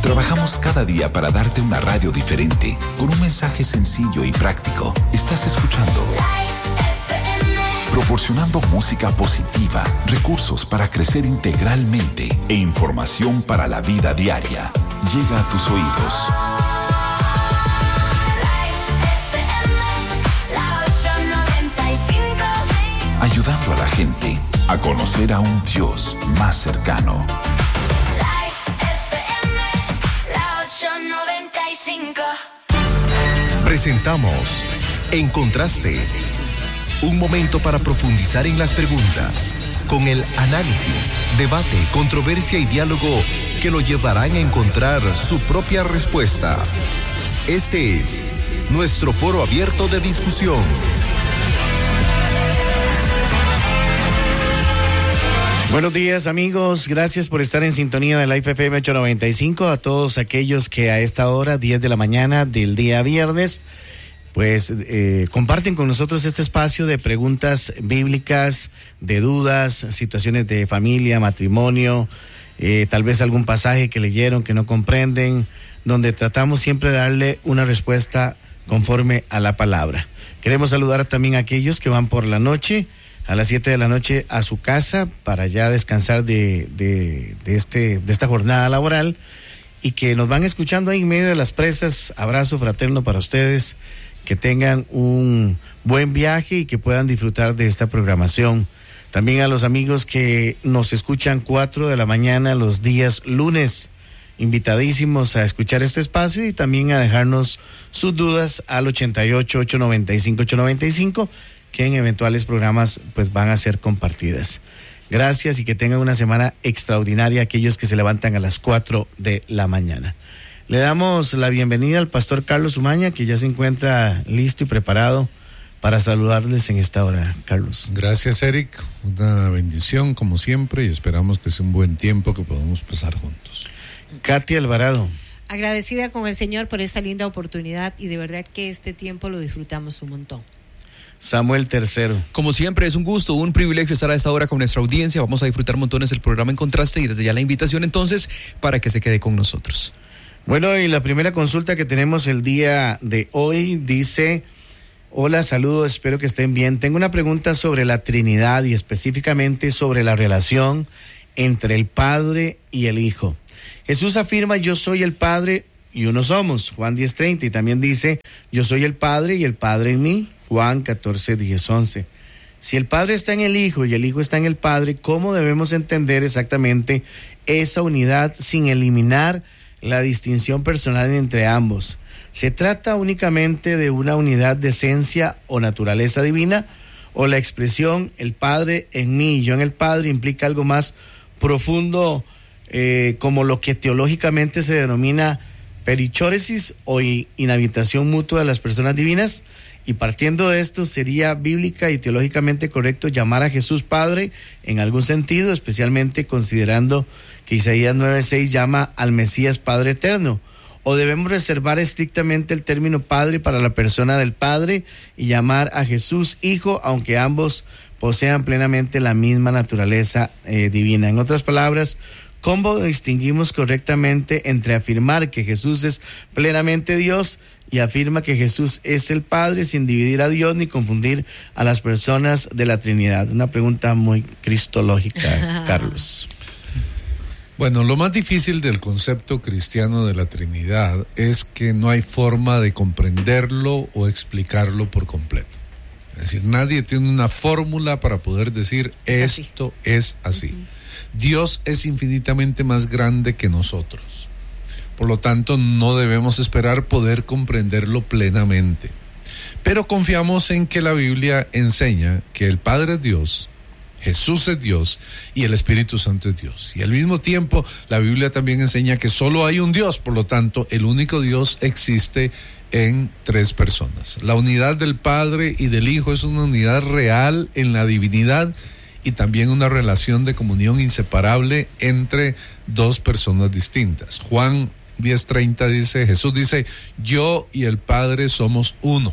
Trabajamos cada día para darte una radio diferente, con un mensaje sencillo y práctico. Estás escuchando proporcionando música positiva, recursos para crecer integralmente e información para la vida diaria. Llega a tus oídos. Ayudando a la gente a conocer a un Dios más cercano. Presentamos En Contraste. Un momento para profundizar en las preguntas, con el análisis, debate, controversia y diálogo que lo llevarán a encontrar su propia respuesta. Este es nuestro foro abierto de discusión. Buenos días, amigos. Gracias por estar en sintonía de Life FM 895. A todos aquellos que a esta hora, 10 de la mañana del día viernes, pues comparten con nosotros este espacio de preguntas bíblicas, de dudas, situaciones de familia, matrimonio, tal vez algún pasaje que leyeron que no comprenden, donde tratamos siempre de darle una respuesta conforme a la palabra. Queremos saludar también a aquellos que van por la noche, a las 7 de la noche a su casa para ya descansar de esta jornada laboral, y que nos van escuchando ahí en medio de las presas. Abrazo fraterno para ustedes, que tengan un buen viaje y que puedan disfrutar de esta programación. También a los amigos que nos escuchan 4 de la mañana los días lunes, invitadísimos a escuchar este espacio y también a dejarnos sus dudas al 88-895-895, que en eventuales programas pues van a ser compartidas. Gracias y que tengan una semana extraordinaria aquellos que se levantan a las 4 de la mañana. Le damos la bienvenida al pastor Carlos Umaña, que ya se encuentra listo y preparado para saludarles en esta hora. Carlos. Gracias, Eric. Una bendición como siempre y esperamos que sea un buen tiempo que podamos pasar juntos. Katy Alvarado. Agradecida con el Señor por esta linda oportunidad y de verdad que este tiempo lo disfrutamos un montón. Samuel Tercero. Como siempre, es un gusto, un privilegio estar a esta hora con nuestra audiencia. Vamos a disfrutar montones del programa En Contraste y desde ya la invitación entonces para que se quede con nosotros. Bueno, y la primera consulta que tenemos el día de hoy dice: hola, saludos, espero que estén bien. Tengo una pregunta sobre la Trinidad y específicamente sobre la relación entre el Padre y el Hijo. Jesús afirma: yo soy el Padre y uno somos, Juan 10:30, y también dice: yo soy el Padre y el Padre en mí, Juan 14:10-11. Si el Padre está en el Hijo y el Hijo está en el Padre, ¿cómo debemos entender exactamente esa unidad sin eliminar la distinción personal entre ambos? ¿Se trata únicamente de una unidad de esencia o naturaleza divina? ¿O la expresión el Padre en mí y yo en el Padre implica algo más profundo, como lo que teológicamente se denomina perichoresis o inhabitación mutua de las personas divinas? Y partiendo de esto, ¿sería bíblica y teológicamente correcto llamar a Jesús Padre en algún sentido, especialmente considerando que Isaías 9:6 llama al Mesías Padre Eterno? ¿O debemos reservar estrictamente el término Padre para la persona del Padre y llamar a Jesús Hijo, aunque ambos posean plenamente la misma naturaleza divina? En otras palabras, ¿cómo distinguimos correctamente entre afirmar que Jesús es plenamente Dios y afirma que Jesús es el Padre sin dividir a Dios ni confundir a las personas de la Trinidad? Una pregunta muy cristológica, Carlos. Bueno, lo más difícil del concepto cristiano de la Trinidad es que no hay forma de comprenderlo o explicarlo por completo. Es decir, nadie tiene una fórmula para poder decir esto es así. Dios es infinitamente más grande que nosotros. Por lo tanto, no debemos esperar poder comprenderlo plenamente. Pero confiamos en que la Biblia enseña que el Padre es Dios, Jesús es Dios y el Espíritu Santo es Dios. Y al mismo tiempo, la Biblia también enseña que solo hay un Dios. Por lo tanto, el único Dios existe en 3 personas. La unidad del Padre y del Hijo es una unidad real en la divinidad y también una relación de comunión inseparable entre 2 personas distintas. Juan 10:30 dice, Jesús dice: yo y el Padre somos uno.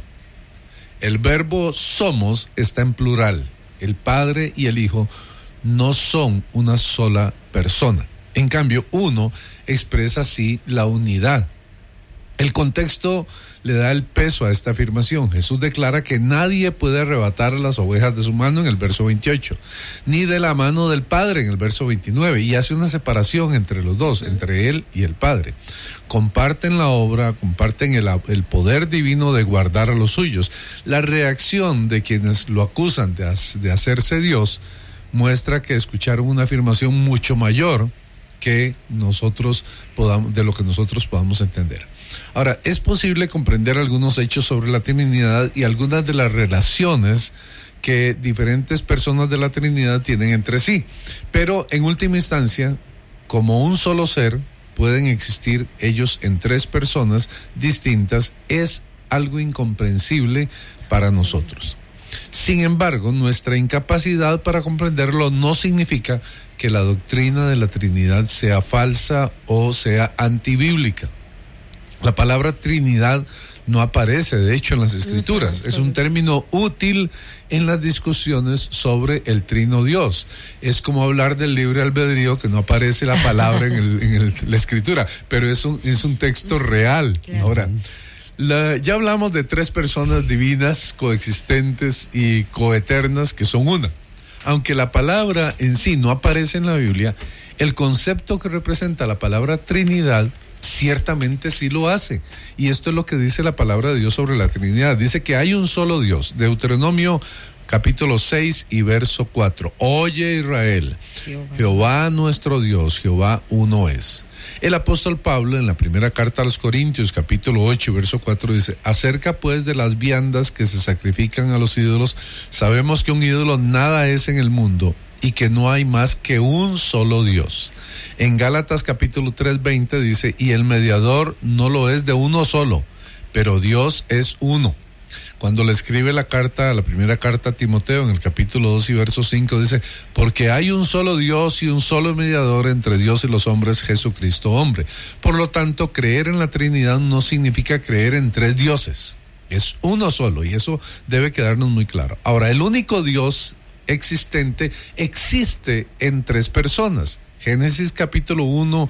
El verbo somos está en plural. El Padre y el Hijo no son una sola persona. En cambio, 1 expresa sí la unidad. El contexto le da el peso a esta afirmación. Jesús declara que nadie puede arrebatar las ovejas de su mano en el verso 28, ni de la mano del Padre en el verso 29, y hace una separación entre los dos, entre Él y el Padre. Comparten la obra, comparten el poder divino de guardar a los suyos. La reacción de quienes lo acusan de hacerse Dios muestra que escucharon una afirmación mucho mayor que de lo que nosotros podamos entender. Ahora, es posible comprender algunos hechos sobre la Trinidad y algunas de las relaciones que diferentes personas de la Trinidad tienen entre sí, pero en última instancia, como un solo ser, pueden existir ellos en 3 personas distintas. Es algo incomprensible para nosotros. Sin embargo, nuestra incapacidad para comprenderlo no significa que la doctrina de la Trinidad sea falsa o sea antibíblica. La palabra Trinidad no aparece, de hecho, en las Escrituras. Es un término útil en las discusiones sobre el Trino Dios. Es como hablar del libre albedrío, que no aparece la palabra en la Escritura, pero es un texto real. Claro. Ahora, ya hablamos de 3 personas divinas, coexistentes y coeternas, que son una. Aunque la palabra en sí no aparece en la Biblia, el concepto que representa la palabra Trinidad ciertamente sí lo hace. Y esto es lo que dice la palabra de Dios sobre la Trinidad. Dice que hay un solo Dios. Deuteronomio capítulo 6 y verso 4. Oye, Israel, Jehová nuestro Dios, Jehová uno es. El apóstol Pablo, en la primera carta a los Corintios, capítulo 8 y verso 4, dice: acerca pues de las viandas que se sacrifican a los ídolos, sabemos que un ídolo nada es en el mundo y que no hay más que un solo Dios. En Gálatas capítulo 3:20 dice: y el mediador no lo es de uno solo, pero Dios es uno. Cuando le escribe la primera carta a Timoteo, en el capítulo 2 y verso 5, dice: porque hay un solo Dios y un solo mediador entre Dios y los hombres, Jesucristo hombre. Por lo tanto, creer en la Trinidad no significa creer en 3 dioses. Es uno solo, y eso debe quedarnos muy claro. Ahora, el único Dios existente existe en 3 personas. Génesis capítulo 1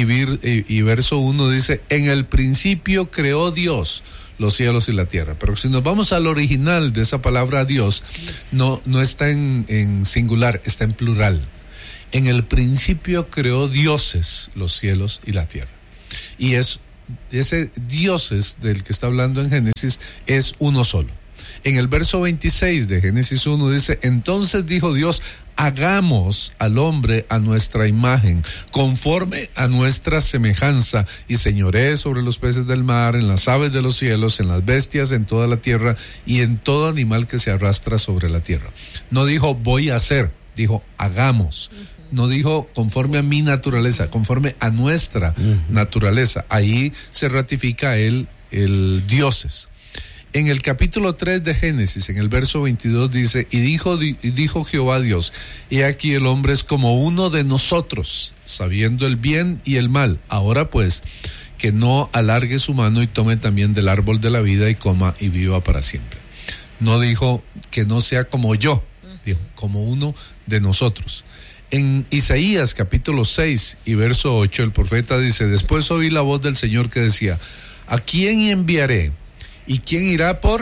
y verso 1 dice: en el principio creó Dios los cielos y la tierra. Pero si nos vamos al original de esa palabra Dios, no está en singular, está en plural. En el principio creó dioses los cielos y la tierra. Y ese dioses del que está hablando en Génesis es uno solo. En el verso 26 de Génesis 1 dice: entonces dijo Dios, hagamos al hombre a nuestra imagen, conforme a nuestra semejanza, y señoree sobre los peces del mar, en las aves de los cielos, en las bestias, en toda la tierra, y en todo animal que se arrastra sobre la tierra. No dijo voy a hacer, dijo hagamos. No dijo conforme a mi naturaleza, conforme a nuestra naturaleza. Ahí se ratifica el dioses. En el capítulo 3 de Génesis, en el verso 22 dice: y dijo Jehová Dios, he aquí el hombre es como uno de nosotros, sabiendo el bien y el mal. Ahora pues, que no alargue su mano y tome también del árbol de la vida y coma y viva para siempre. No dijo que no sea como yo, dijo como uno de nosotros. En Isaías capítulo 6 y verso 8, el profeta dice: después oí la voz del Señor que decía: ¿a quién enviaré? ¿Y quién irá por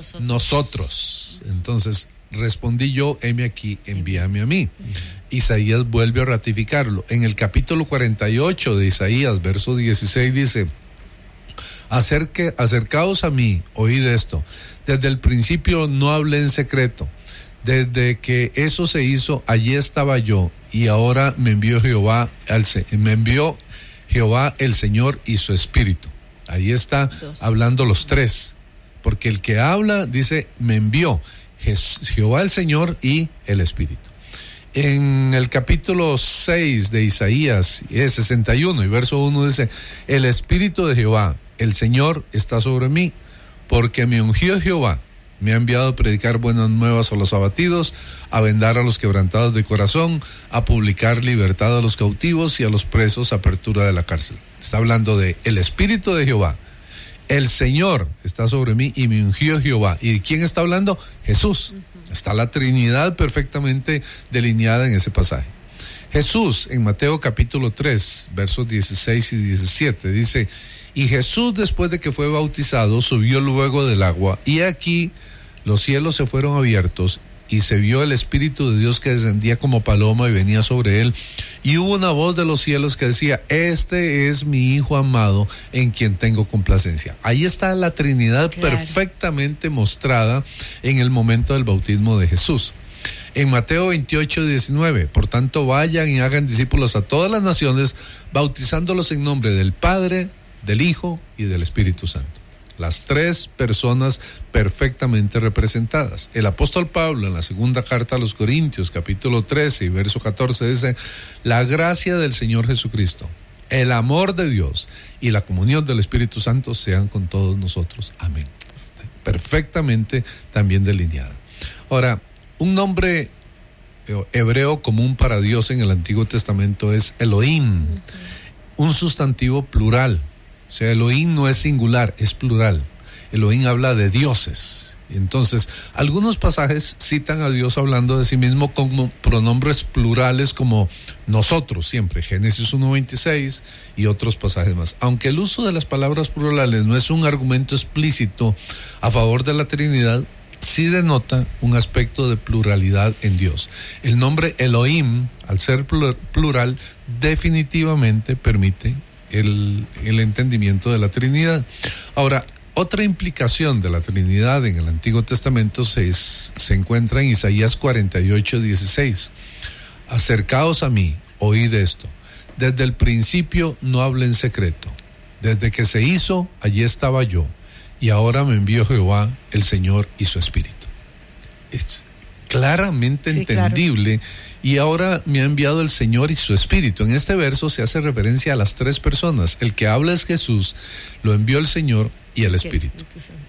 nosotros? Entonces respondí yo: heme aquí, envíame a mí. Isaías vuelve a ratificarlo. En el capítulo 48 de Isaías, verso 16 dice: acercaos a mí, oíd esto. Desde el principio no hablé en secreto. Desde que eso se hizo, allí estaba yo, y ahora me envió Jehová el Señor y su Espíritu. Ahí está hablando los 3, porque el que habla dice: me envió Jehová el Señor y el Espíritu. En el capítulo 6 de Isaías, 61 y verso 1 dice: el Espíritu de Jehová, el Señor, está sobre mí, porque me ungió Jehová, me ha enviado a predicar buenas nuevas a los abatidos, a vendar a los quebrantados de corazón, a publicar libertad a los cautivos y a los presos, apertura de la cárcel. Está hablando de el Espíritu de Jehová. El Señor está sobre mí y me ungió Jehová. ¿Y de quién está hablando? Jesús. Está la Trinidad perfectamente delineada en ese pasaje. Jesús, en Mateo capítulo 3, versos 16 y 17, dice: y Jesús, después de que fue bautizado, subió luego del agua, y aquí los cielos se fueron abiertos, y se vio el Espíritu de Dios que descendía como paloma y venía sobre él, y hubo una voz de los cielos que decía: este es mi Hijo amado, en quien tengo complacencia. Ahí está la Trinidad, claro, perfectamente mostrada en el momento del bautismo de Jesús. En Mateo 28, 19, por tanto vayan y hagan discípulos a todas las naciones, bautizándolos en nombre del Padre, del Hijo y del Espíritu Santo. Las tres personas perfectamente representadas. El apóstol Pablo, en la segunda carta a los Corintios, capítulo 13 y verso 14, dice: la gracia del Señor Jesucristo, el amor de Dios y la comunión del Espíritu Santo sean con todos nosotros. Amén. Perfectamente también delineada. Ahora, un nombre hebreo común para Dios en el Antiguo Testamento es Elohim, un sustantivo plural. O sea, Elohim no es singular, es plural. Elohim habla de dioses. Entonces, algunos pasajes citan a Dios hablando de sí mismo como pronombres plurales, como nosotros siempre, Génesis 1:26 y otros pasajes más. Aunque el uso de las palabras plurales no es un argumento explícito a favor de la Trinidad, sí denota un aspecto de pluralidad en Dios. El nombre Elohim, al ser plural, definitivamente permite el entendimiento de la Trinidad. Ahora, otra implicación de la Trinidad en el Antiguo Testamento se encuentra en Isaías 48:16. Acercaos a mí, oíd esto. Desde el principio no hablé en secreto. Desde que se hizo, allí estaba yo. Y ahora me envió Jehová, el Señor y su Espíritu. Es claramente entendible. Claro. Y ahora me ha enviado el Señor y su Espíritu. En este verso se hace referencia a las tres personas. El que habla es Jesús, lo envió el Señor y el Espíritu.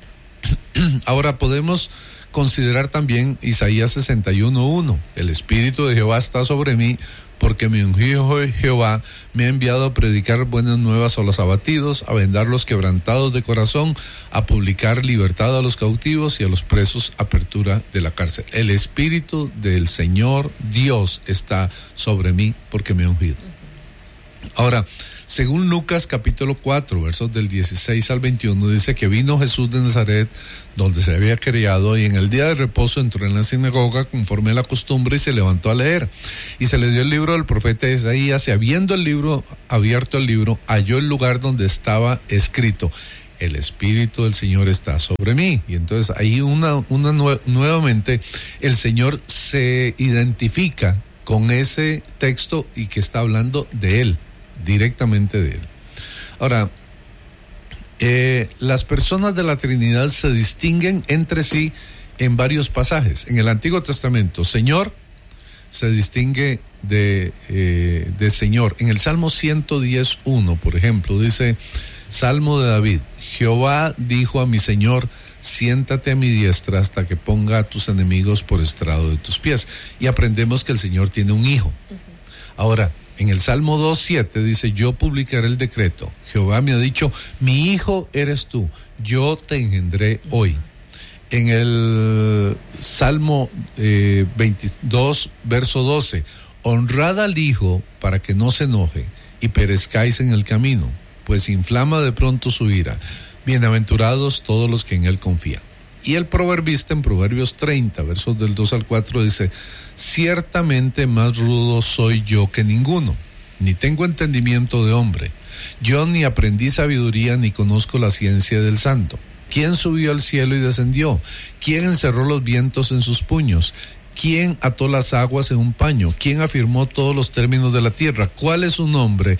Ahora podemos considerar también Isaías 61:1. El Espíritu de Jehová está sobre mí, porque me ungió Jehová, me ha enviado a predicar buenas nuevas a los abatidos, a vendar los quebrantados de corazón, a publicar libertad a los cautivos y a los presos apertura de la cárcel. El Espíritu del Señor Dios está sobre mí porque me ha ungido. Ahora, según Lucas capítulo 4, versos del 16 al 21, dice que vino Jesús de Nazaret, donde se había criado, y en el día de reposo entró en la sinagoga conforme a la costumbre y se levantó a leer. Y se le dio el libro del profeta Isaías, y habiendo abierto el libro, halló el lugar donde estaba escrito: el Espíritu del Señor está sobre mí. Y entonces ahí nuevamente el Señor se identifica con ese texto y que está hablando de Él, directamente de Él. Ahora, las personas de la Trinidad se distinguen entre sí en varios pasajes. En el Antiguo Testamento, Señor se distingue de Señor. En el Salmo 110:1, por ejemplo, dice, Salmo de David: Jehová dijo a mi Señor, siéntate a mi diestra hasta que ponga a tus enemigos por estrado de tus pies. Y aprendemos que el Señor tiene un hijo. Ahora, en el Salmo 2:7 dice, yo publicaré el decreto. Jehová me ha dicho, mi hijo eres tú, yo te engendré hoy. En el Salmo 22, verso 12, honrad al hijo para que no se enoje y perezcáis en el camino, pues inflama de pronto su ira. Bienaventurados todos los que en él confían. Y el proverbista en Proverbios 30, versos del 2 al 4 dice, ciertamente más rudo soy yo que ninguno, ni tengo entendimiento de hombre. Yo ni aprendí sabiduría, ni conozco la ciencia del santo. ¿Quién subió al cielo y descendió? ¿Quién encerró los vientos en sus puños? ¿Quién ató las aguas en un paño? ¿Quién afirmó todos los términos de la tierra? ¿Cuál es su nombre?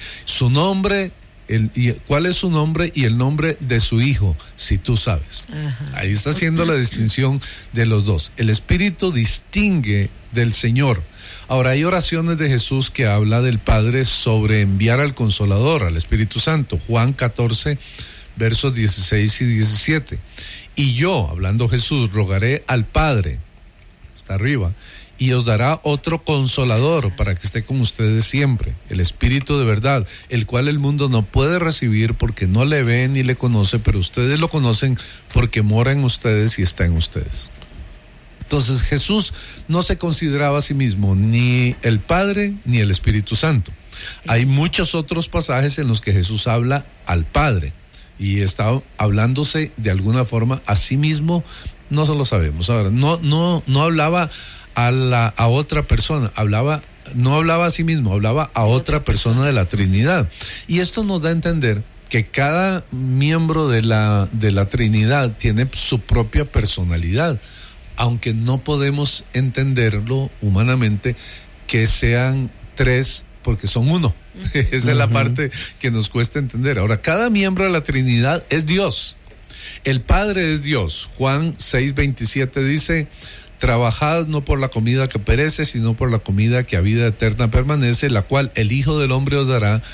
¿Cuál es su nombre y el nombre de su hijo, si tú sabes? Ajá. Ahí está haciendo la distinción de los dos. El Espíritu distingue del Señor. Ahora, hay oraciones de Jesús que habla del Padre sobre enviar al Consolador, al Espíritu Santo. Juan 14, versos 16 y 17. Y yo, hablando Jesús, rogaré al Padre, está arriba, y os dará otro Consolador para que esté con ustedes siempre, el Espíritu de verdad, el cual el mundo no puede recibir porque no le ve ni le conoce, pero ustedes lo conocen porque mora en ustedes y está en ustedes. Entonces Jesús no se consideraba a sí mismo ni el Padre ni el Espíritu Santo. Hay muchos otros pasajes en los que Jesús habla al Padre y está hablándose de alguna forma a sí mismo, no se lo sabemos. Ahora, no hablaba a otra persona, no hablaba a sí mismo, hablaba a otra persona de la Trinidad. Y esto nos da a entender que cada miembro de la Trinidad tiene su propia personalidad, aunque no podemos entenderlo humanamente que sean tres porque son uno. Esa es la parte que nos cuesta entender. Ahora, cada miembro de la Trinidad es Dios. El Padre es Dios. Juan 6:27 dice: trabajad no por la comida que perece, sino por la comida que a vida eterna permanece, la cual el Hijo del Hombre os dará,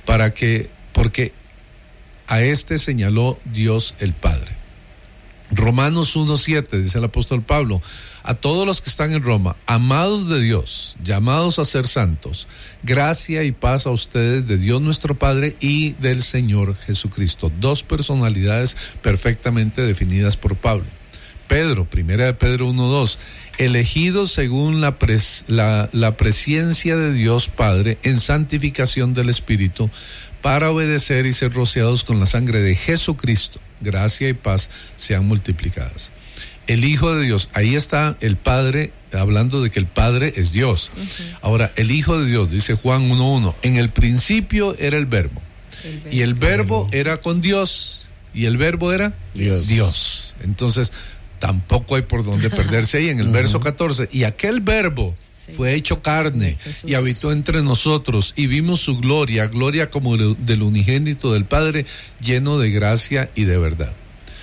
porque a este señaló Dios el Padre. Romanos 1:7 dice el apóstol Pablo: a todos los que están en Roma, amados de Dios, llamados a ser santos, gracia y paz a ustedes de Dios nuestro Padre y del Señor Jesucristo. Dos personalidades perfectamente definidas por Pablo. Pedro, primera de Pedro 1:2, elegidos según la presencia de Dios Padre en santificación del Espíritu, para obedecer y ser rociados con la sangre de Jesucristo. Gracia y paz sean multiplicadas. El Hijo de Dios, ahí está el Padre, hablando de que el Padre es Dios. Ahora, el Hijo de Dios, dice Juan 1:1, en el principio era el Verbo. Y el Verbo era con Dios, y el Verbo era Dios. Entonces, tampoco hay por dónde perderse ahí. En el verso 14, y aquel Verbo fue hecho carne y habitó entre nosotros, y vimos su gloria como del unigénito del Padre, lleno de gracia y de verdad.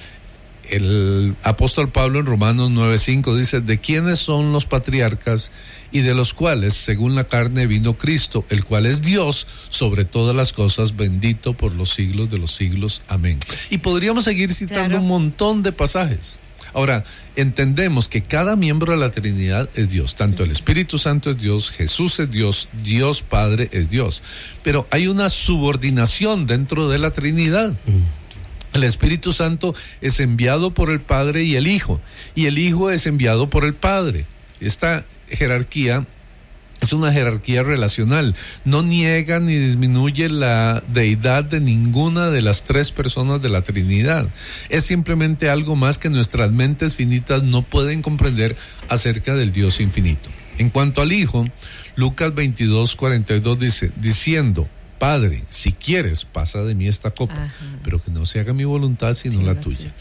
El apóstol Pablo en Romanos 9:5 dice: de quiénes son los patriarcas, y de los cuales según la carne vino Cristo, el cual es Dios sobre todas las cosas, bendito por los siglos de los siglos. Amén. Y podríamos seguir citando un montón de pasajes. Ahora, entendemos que cada miembro de la Trinidad es Dios, tanto el Espíritu Santo es Dios, Jesús es Dios, Dios Padre es Dios, pero hay una subordinación dentro de la Trinidad. El Espíritu Santo es enviado por el Padre y el Hijo es enviado por el Padre. Esta jerarquía es una jerarquía relacional, no niega ni disminuye la deidad de ninguna de las tres personas de la Trinidad. Es simplemente algo más que nuestras mentes finitas no pueden comprender acerca del Dios infinito. En cuanto al Hijo, Lucas 22:42 dice, diciendo: Padre, si quieres, pasa de mí esta copa, pero que no se haga mi voluntad sino la tuya.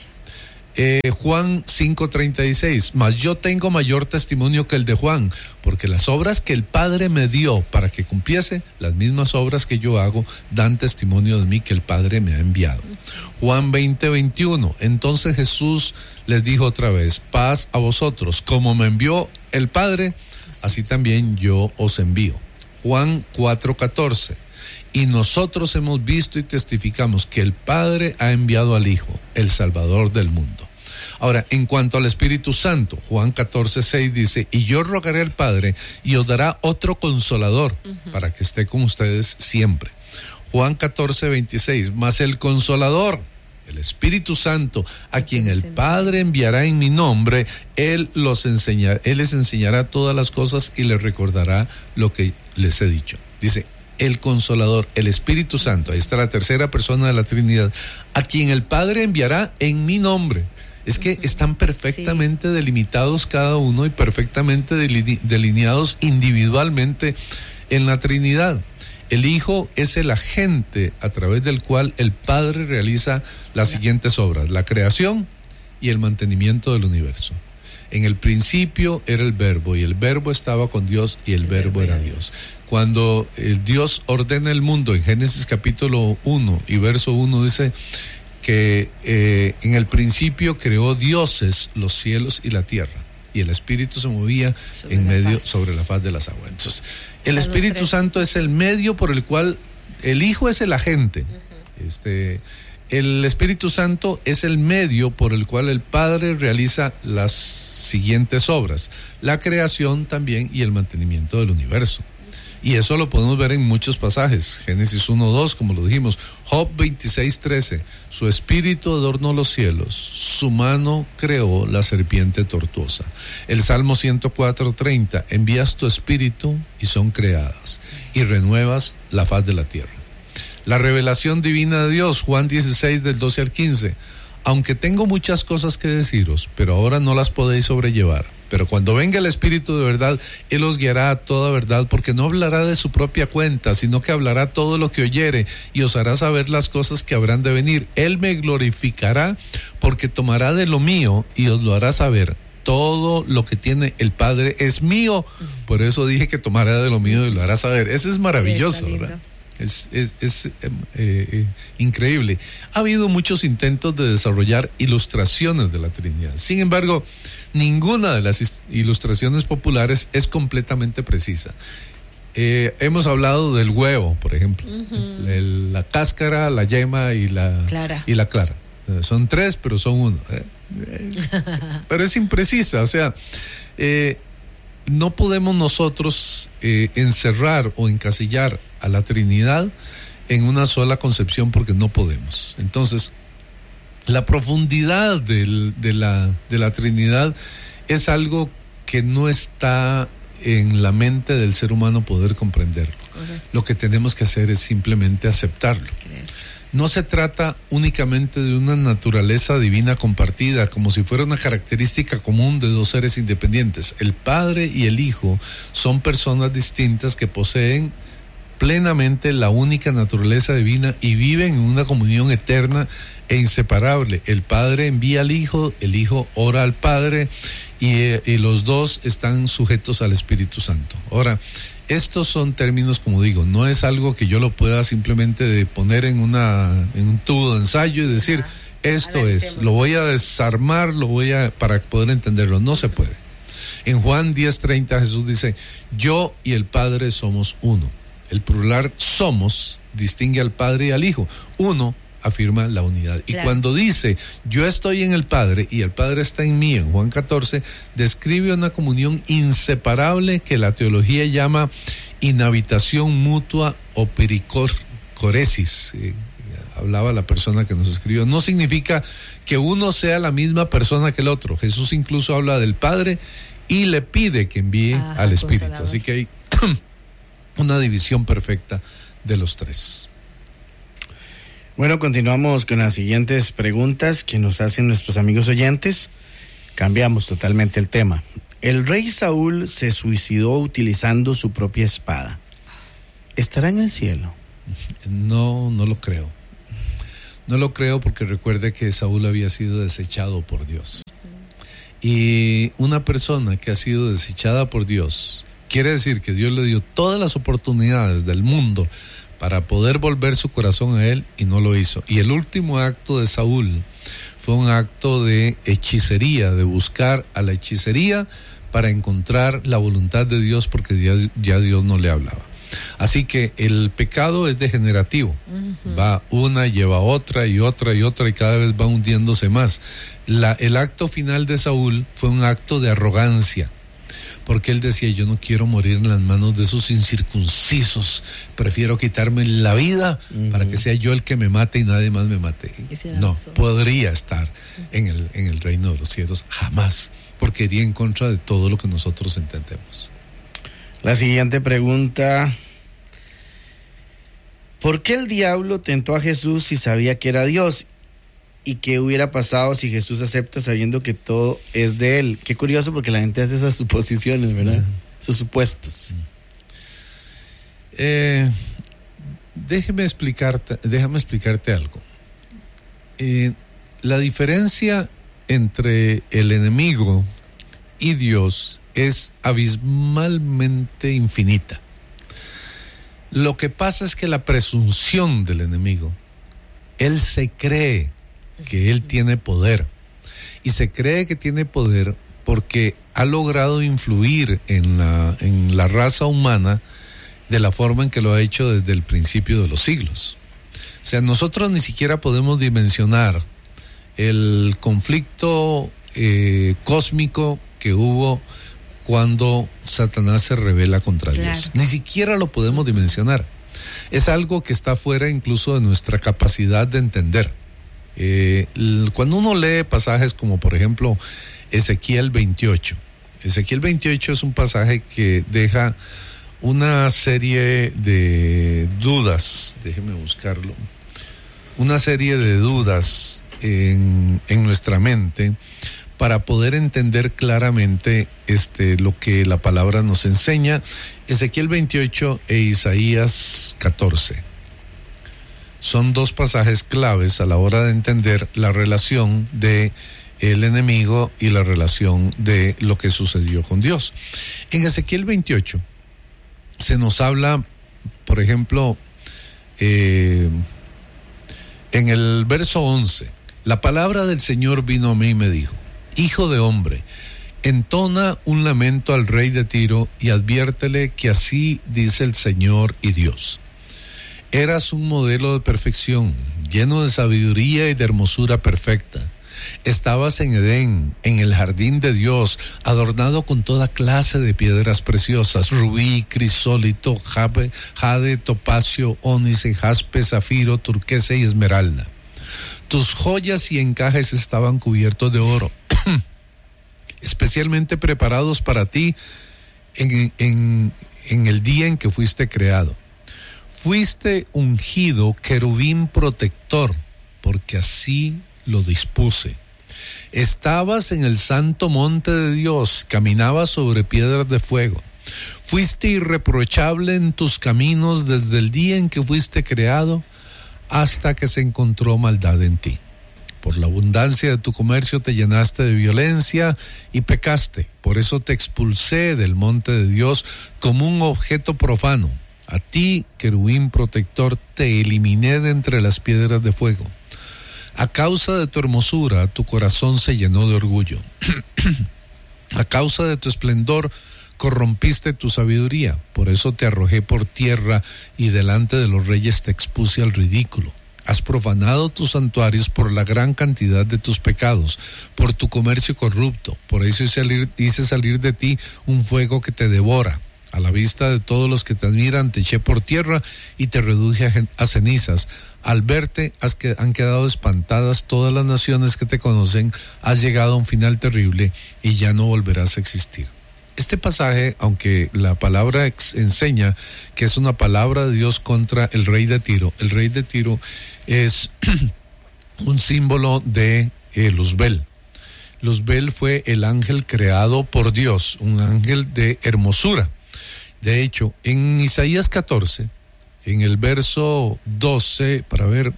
Juan 5:36, mas yo tengo mayor testimonio que el de Juan, porque las obras que el Padre me dio para que cumpliese, las mismas obras que yo hago, dan testimonio de mí que el Padre me ha enviado. Juan 20:21, entonces Jesús les dijo otra vez: paz a vosotros, como me envió el Padre, así también yo os envío. Juan 4:14, y nosotros hemos visto y testificamos que el Padre ha enviado al Hijo, el Salvador del mundo. Ahora, en cuanto al Espíritu Santo, Juan 14:6 dice: y yo rogaré al Padre y os dará otro consolador para que esté con ustedes siempre. Juan 14:26, mas el consolador, el Espíritu Santo, a quien el Padre enviará en mi nombre, Él les enseñará todas las cosas y les recordará lo que les he dicho. Dice, el Consolador, el Espíritu Santo, ahí está la tercera persona de la Trinidad, a quien el Padre enviará en mi nombre. Es que están perfectamente delimitados cada uno y perfectamente delineados individualmente en la Trinidad. El Hijo es el agente a través del cual el Padre realiza las siguientes obras: la creación y el mantenimiento del universo. En el principio era el Verbo, y el Verbo estaba con Dios, y el Verbo era Dios. Cuando Dios ordena el mundo, en Génesis capítulo 1 y verso 1 dice que en el principio creó dioses los cielos y la tierra, y el Espíritu se movía sobre la faz de las aguas. Entonces, el Espíritu Santo es el medio por el cual el Hijo es el agente. El Espíritu Santo es el medio por el cual el Padre realiza las siguientes obras: la creación también y el mantenimiento del universo. Y eso lo podemos ver en muchos pasajes. Génesis 1:2, como lo dijimos. Job 26:13. Su espíritu adornó los cielos, su mano creó la serpiente tortuosa. El Salmo 104:30. Envías tu espíritu y son creadas, y renuevas la faz de la tierra. La revelación divina de Dios, Juan 16, del 12 al 15. Aunque tengo muchas cosas que deciros, pero ahora no las podéis sobrellevar. Pero cuando venga el Espíritu de verdad, Él os guiará a toda verdad, porque no hablará de su propia cuenta, sino que hablará todo lo que oyere, y os hará saber las cosas que habrán de venir. Él me glorificará, porque tomará de lo mío y os lo hará saber. Todo lo que tiene el Padre es mío, por eso dije que tomará de lo mío y lo hará saber. Eso es maravilloso, sí, ¿verdad? Es increíble. Ha habido muchos intentos de desarrollar ilustraciones de la Trinidad. Sin embargo, ninguna de las ilustraciones populares es completamente precisa. Hemos hablado del huevo, por ejemplo. La cáscara, la yema y la clara. Son tres, pero son uno. Pero es imprecisa, o sea, no podemos nosotros encerrar o encasillar a la Trinidad en una sola concepción, porque no podemos. Entonces, la profundidad de la Trinidad es algo que no está en la mente del ser humano poder comprenderlo. Lo que tenemos que hacer es simplemente aceptarlo. No se trata únicamente de una naturaleza divina compartida, como si fuera una característica común de dos seres independientes. El Padre y el Hijo son personas distintas que poseen plenamente la única naturaleza divina y viven en una comunión eterna e inseparable. El Padre envía al Hijo, el Hijo ora al Padre, y los dos están sujetos al Espíritu Santo. Ahora, estos son términos, como digo, no es algo que yo lo pueda simplemente poner en un tubo de ensayo y decir, esto es, lo voy a desarmar, para poder entenderlo. No se puede. En Juan 10:30 Jesús dice, yo y el Padre somos uno. El plural somos distingue al Padre y al Hijo. Uno afirma la unidad. Claro. Y cuando dice, yo estoy en el Padre y el Padre está en mí, en Juan 14, describe una comunión inseparable que la teología llama inhabitación mutua o pericoresis. Hablaba la persona que nos escribió. No significa que uno sea la misma persona que el otro. Jesús incluso habla del Padre y le pide que envíe al Espíritu. Así que hay una división perfecta de los tres. Bueno, continuamos con las siguientes preguntas que nos hacen nuestros amigos oyentes. Cambiamos totalmente el tema. El rey Saúl se suicidó utilizando su propia espada. ¿Estará en el cielo? No lo creo. No lo creo, porque recuerde que Saúl había sido desechado por Dios. Y una persona que ha sido desechada por Dios, quiere decir que Dios le dio todas las oportunidades del mundo para poder volver su corazón a él, y no lo hizo. Y el último acto de Saúl fue un acto de hechicería, de buscar a la hechicería para encontrar la voluntad de Dios, porque ya Dios no le hablaba. Así que el pecado es degenerativo. Va una, lleva otra y otra y otra, y cada vez va hundiéndose más. El acto final de Saúl fue un acto de arrogancia, porque él decía, yo no quiero morir en las manos de esos incircuncisos, prefiero quitarme la vida para que sea yo el que me mate y nadie más me mate. No podría estar en el reino de los cielos, jamás, porque iría en contra de todo lo que nosotros entendemos. La siguiente pregunta: ¿por qué el diablo tentó a Jesús si sabía que era Dios? ¿Y qué hubiera pasado si Jesús acepta sabiendo que todo es de él? Qué curioso, porque la gente hace esas suposiciones, ¿verdad? Esos supuestos. Déjame explicarte algo. La diferencia entre el enemigo y Dios es abismalmente infinita. Lo que pasa es que la presunción del enemigo, él se cree que él tiene poder, y se cree que tiene poder porque ha logrado influir en la raza humana de la forma en que lo ha hecho desde el principio de los siglos. O sea, nosotros ni siquiera podemos dimensionar el conflicto cósmico que hubo cuando Satanás se rebela contra Claro. Dios. Ni siquiera lo podemos dimensionar. Es algo que está fuera incluso de nuestra capacidad de entender. Cuando uno lee pasajes como por ejemplo Ezequiel 28, Ezequiel 28 es un pasaje que deja una serie de dudas, déjeme buscarlo, una serie de dudas en nuestra mente para poder entender claramente lo que la palabra nos enseña. Ezequiel 28 e Isaías 14. Son dos pasajes claves a la hora de entender la relación de el enemigo y la relación de lo que sucedió con Dios. En Ezequiel 28 se nos habla, por ejemplo, en el verso 11, la palabra del Señor vino a mí y me dijo: Hijo de hombre, entona un lamento al rey de Tiro y adviértele que así dice el Señor y Dios. Eras un modelo de perfección, lleno de sabiduría y de hermosura perfecta. Estabas en Edén, en el jardín de Dios, adornado con toda clase de piedras preciosas: rubí, crisólito, jade, topacio, ónice, jaspe, zafiro, turquesa y esmeralda. Tus joyas y encajes estaban cubiertos de oro, especialmente preparados para ti en el día en que fuiste creado. Fuiste ungido querubín protector, porque así lo dispuse. Estabas en el santo monte de Dios, caminabas sobre piedras de fuego. Fuiste irreprochable en tus caminos desde el día en que fuiste creado hasta que se encontró maldad en ti. Por la abundancia de tu comercio te llenaste de violencia y pecaste. Por eso te expulsé del monte de Dios como un objeto profano. A ti, querubín protector, te eliminé de entre las piedras de fuego. A causa de tu hermosura, tu corazón se llenó de orgullo. A causa de tu esplendor, corrompiste tu sabiduría. Por eso te arrojé por tierra y delante de los reyes te expuse al ridículo. Has profanado tus santuarios por la gran cantidad de tus pecados, por tu comercio corrupto. Por eso hice salir de ti un fuego que te devora. A la vista de todos los que te admiran, te eché por tierra y te reduje a cenizas. Al verte, han quedado espantadas todas las naciones que te conocen. Has llegado a un final terrible y ya no volverás a existir. Este pasaje, aunque la palabra enseña que es una palabra de Dios contra el rey de Tiro es un símbolo de Luzbel. Luzbel fue el ángel creado por Dios, un ángel de hermosura. De hecho, en Isaías 14, en el verso 12, para ver,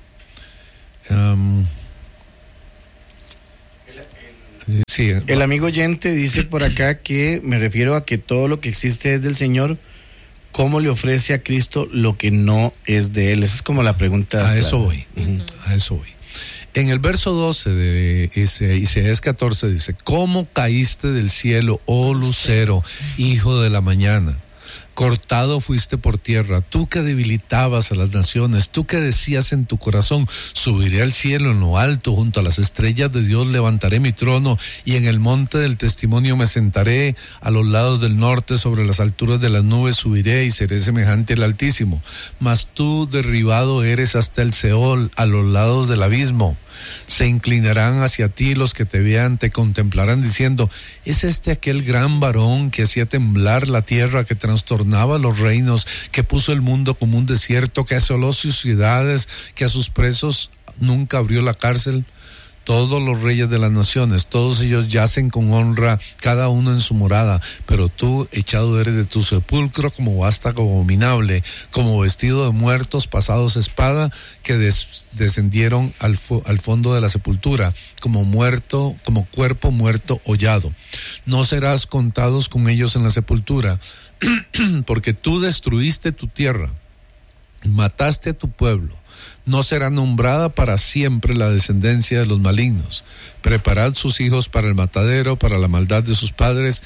sí, el amigo oyente dice por acá que me refiero a que todo lo que existe es del Señor. ¿Cómo le ofrece a Cristo lo que no es de Él? Esa es como la pregunta. A eso voy. En el verso 12 de Isaías 14 dice: ¿Cómo caíste del cielo, oh lucero, hijo de la mañana? Cortado fuiste por tierra, tú que debilitabas a las naciones, tú que decías en tu corazón: subiré al cielo en lo alto, junto a las estrellas de Dios levantaré mi trono, y en el monte del testimonio me sentaré, a los lados del norte, sobre las alturas de las nubes subiré y seré semejante al Altísimo. Mas tú derribado eres hasta el Seol, a los lados del abismo. Se inclinarán hacia ti los que te vean, te contemplarán diciendo: ¿es este aquel gran varón que hacía temblar la tierra, que trastornaba los reinos, que puso el mundo como un desierto, que asoló sus ciudades, que a sus presos nunca abrió la cárcel? Todos los reyes de las naciones, todos ellos yacen con honra, cada uno en su morada, pero tú echado eres de tu sepulcro como vástago abominable, como vestido de muertos pasados espada, que descendieron al fondo de la sepultura, como cuerpo muerto hollado. No serás contados con ellos en la sepultura, porque tú destruiste tu tierra, mataste a tu pueblo. No será nombrada para siempre la descendencia de los malignos. Preparad sus hijos para el matadero, para la maldad de sus padres,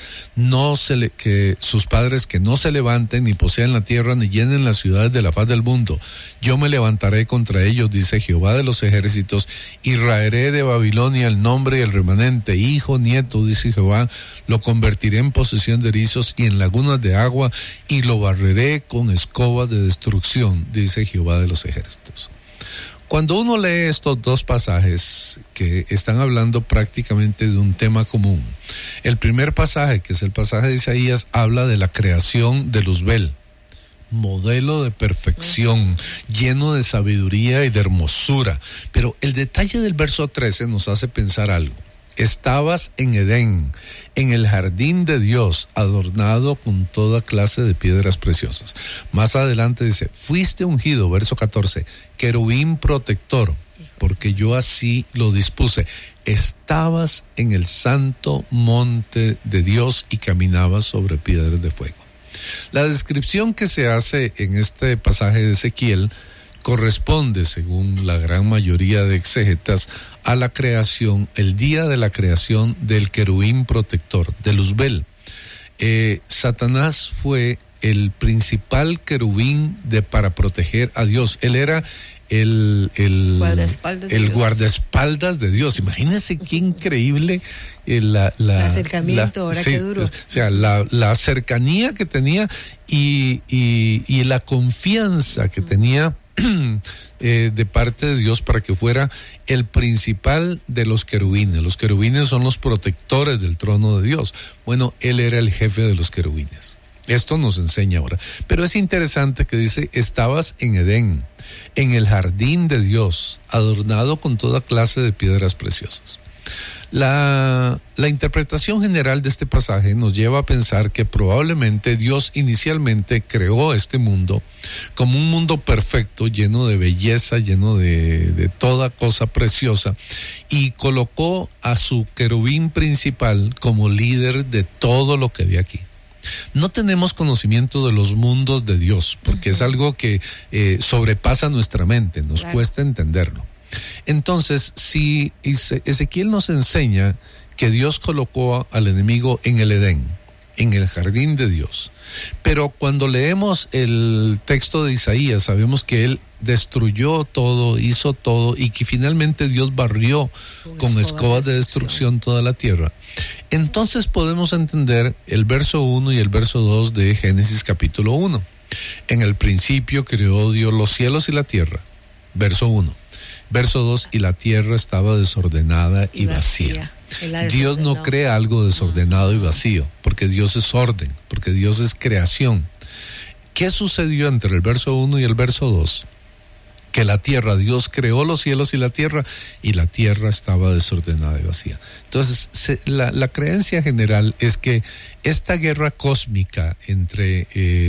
que sus padres que no se levanten ni posean la tierra ni llenen las ciudades de la faz del mundo. Yo me levantaré contra ellos, dice Jehová de los ejércitos, y raeré de Babilonia el nombre y el remanente, hijo, nieto, dice Jehová, lo convertiré en posesión de erizos y en lagunas de agua, y lo barreré con escobas de destrucción, dice Jehová de los ejércitos. Cuando uno lee estos dos pasajes que están hablando prácticamente de un tema común, el primer pasaje, que es el pasaje de Isaías, habla de la creación de Luzbel, modelo de perfección, lleno de sabiduría y de hermosura. Pero el detalle del verso 13 nos hace pensar algo. Estabas en Edén, en el jardín de Dios, adornado con toda clase de piedras preciosas. Más adelante dice, fuiste ungido, verso 14, querubín protector, porque yo así lo dispuse. Estabas en el santo monte de Dios y caminabas sobre piedras de fuego. La descripción que se hace en este pasaje de Ezequiel corresponde, según la gran mayoría de exégetas, a la creación, el día de la creación del querubín protector, de Luzbel. Satanás fue el principal querubín para proteger a Dios. Él era el guardaespaldas de Dios. Imagínense qué increíble el acercamiento, ahora sí, qué duro. O sea, la cercanía que tenía y la confianza que tenía de parte de Dios para que fuera el principal de los querubines. Los querubines son los protectores del trono de Dios. Bueno, él era el jefe de los querubines. Esto nos enseña ahora. Pero es interesante que dice, estabas en Edén, en el jardín de Dios, adornado con toda clase de piedras preciosas. La interpretación general de este pasaje nos lleva a pensar que probablemente Dios inicialmente creó este mundo como un mundo perfecto, lleno de belleza, lleno de toda cosa preciosa, y colocó a su querubín principal como líder de todo lo que había aquí. No tenemos conocimiento de los mundos de Dios, porque es algo que sobrepasa nuestra mente, nos cuesta entenderlo. Entonces, si Ezequiel nos enseña que Dios colocó al enemigo en el Edén, en el jardín de Dios, pero cuando leemos el texto de Isaías sabemos que él destruyó todo, hizo todo, y que finalmente Dios barrió con escobas de destrucción toda la tierra. Entonces podemos entender el verso 1 y el verso 2 de Génesis capítulo 1. En el principio creó Dios los cielos y la tierra, verso 1. Verso 2, y la tierra estaba desordenada y vacía. Dios no crea algo desordenado y vacío, porque Dios es orden, porque Dios es creación. ¿Qué sucedió entre el verso 1 y el verso 2? Que la tierra, Dios creó los cielos y la tierra estaba desordenada y vacía. Entonces, la creencia general es que esta guerra cósmica entre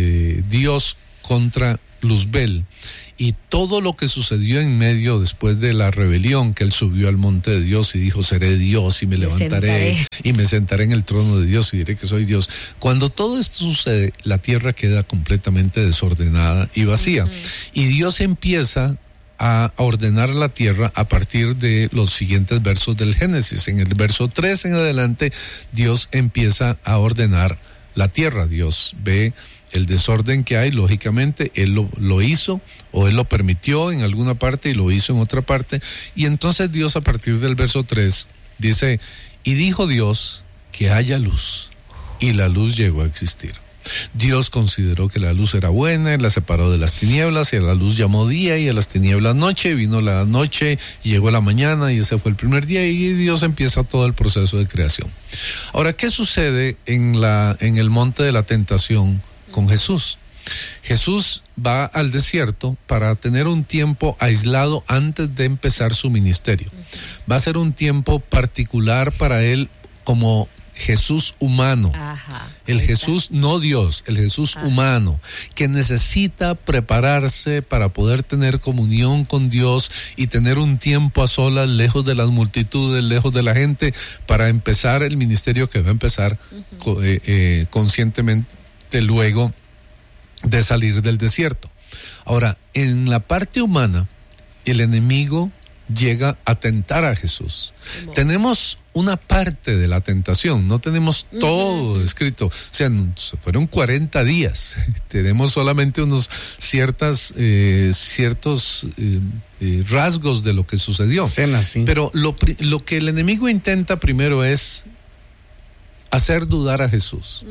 Dios contra Luzbel y todo lo que sucedió en medio después de la rebelión, que él subió al monte de Dios y dijo, seré Dios y me levantaré y me sentaré en el trono de Dios y diré que soy Dios. Cuando todo esto sucede, la tierra queda completamente desordenada y vacía. Y Dios empieza a ordenar la tierra a partir de los siguientes versos del Génesis. En el verso 3 en adelante, Dios empieza a ordenar la tierra. Dios ve el desorden que hay, lógicamente, él lo hizo, o él lo permitió en alguna parte y lo hizo en otra parte, y entonces Dios a partir del verso 3 dice, y dijo Dios que haya luz, y la luz llegó a existir. Dios consideró que la luz era buena, y la separó de las tinieblas, y a la luz llamó día, y a las tinieblas noche, vino la noche, y llegó la mañana, y ese fue el primer día, y Dios empieza todo el proceso de creación. Ahora, ¿qué sucede en el monte de la tentación con Jesús? Jesús va al desierto para tener un tiempo aislado antes de empezar su ministerio. Va a ser un tiempo particular para él como Jesús humano. El Jesús no Dios, el Jesús humano, que necesita prepararse para poder tener comunión con Dios y tener un tiempo a solas, lejos de las multitudes, lejos de la gente, para empezar el ministerio que va a empezar conscientemente luego de salir del desierto. Ahora, en la parte humana, el enemigo llega a tentar a Jesús. Tenemos una parte de la tentación, no tenemos todo escrito. O sea, fueron 40 días. Tenemos solamente unos ciertos rasgos de lo que sucedió. Escenas, sí. Pero lo que el enemigo intenta primero es hacer dudar a Jesús.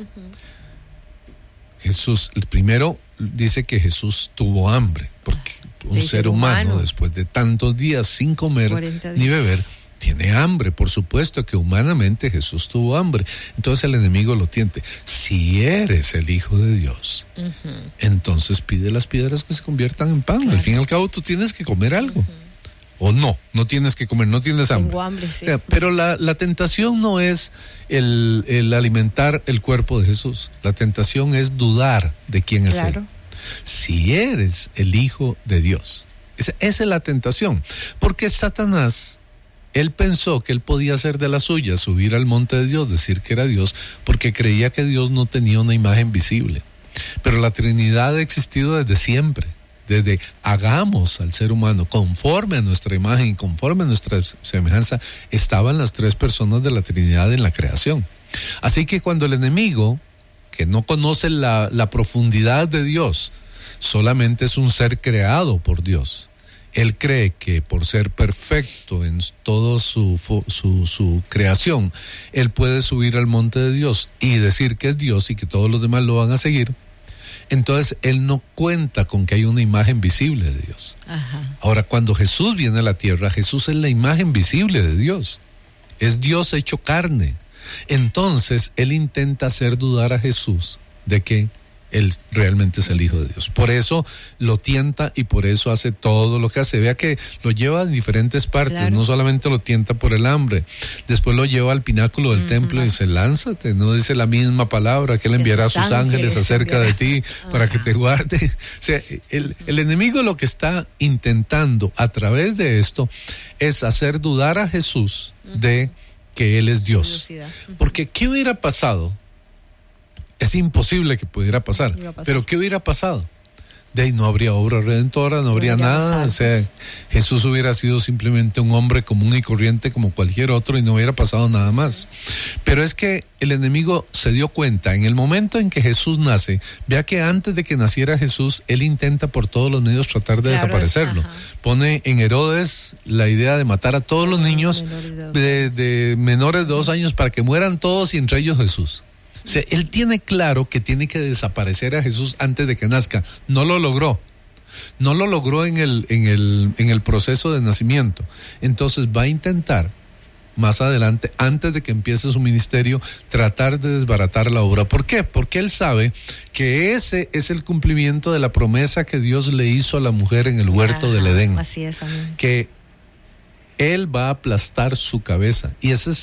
Jesús, el primero dice que Jesús tuvo hambre, porque un ser humano, después de tantos días sin comer ni beber, tiene hambre. Por supuesto que humanamente Jesús tuvo hambre. Entonces el enemigo lo tiente. Si eres el Hijo de Dios, entonces pide las piedras que se conviertan en pan. Al fin y al cabo tú tienes que comer algo. O no tienes que comer, no tienes hambre. Tengo hambre, sí. O sea, pero la tentación no es el alimentar el cuerpo de Jesús. La tentación es dudar de quién es Él. Si eres el Hijo de Dios. Esa es la tentación. Porque Satanás, él pensó que él podía hacer de la suya, subir al monte de Dios, decir que era Dios, porque creía que Dios no tenía una imagen visible. Pero la Trinidad ha existido desde siempre. Desde hagamos al ser humano conforme a nuestra imagen y conforme a nuestra semejanza, estaban las tres personas de la Trinidad en la creación. Así que cuando el enemigo, que no conoce la profundidad de Dios, solamente es un ser creado por Dios, él cree que por ser perfecto en todo su creación, él puede subir al monte de Dios y decir que es Dios y que todos los demás lo van a seguir. Entonces él no cuenta con que hay una imagen visible de Dios. Ahora, cuando Jesús viene a la tierra, Jesús es la imagen visible de Dios, es Dios hecho carne. Entonces él intenta hacer dudar a Jesús de que él realmente es el Hijo de Dios. Por eso lo tienta y por eso hace todo lo que hace. Vea que lo lleva en diferentes partes, no solamente lo tienta por el hambre, después lo lleva al pináculo del templo y dice, lánzate, no dice la misma palabra, que él enviará a sus ángeles acerca de ti para que te guarde. O sea, el enemigo lo que está intentando a través de esto es hacer dudar a Jesús de que él es Dios. Porque ¿qué hubiera pasado? Es imposible que pudiera pasar, pero ¿qué hubiera pasado? De ahí no habría obra redentora, no habría nada. O sea, Jesús hubiera sido simplemente un hombre común y corriente como cualquier otro y no hubiera pasado nada más. Pero es que el enemigo se dio cuenta en el momento en que Jesús nace. Vea que antes de que naciera Jesús, él intenta por todos los medios tratar de desaparecerlo. Pone en Herodes la idea de matar a todos los niños de menores de 2 años para que mueran todos y entre ellos Jesús. O sea, él tiene claro que tiene que desaparecer a Jesús antes de que nazca. No lo logró. No lo logró en el proceso de nacimiento. Entonces va a intentar más adelante, antes de que empiece su ministerio, tratar de desbaratar la obra. ¿Por qué? Porque él sabe que ese es el cumplimiento de la promesa que Dios le hizo a la mujer en el huerto del Edén. Así es, amén. Que él va a aplastar su cabeza. Y ese